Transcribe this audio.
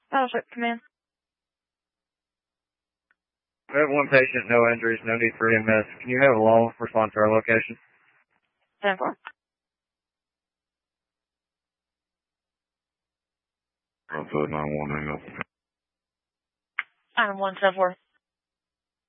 Battleship Command. We have one patient, no injuries, no need for EMS. Can you have a law respond to our location? 10-4. I'll put 911 up. 911, 10-4.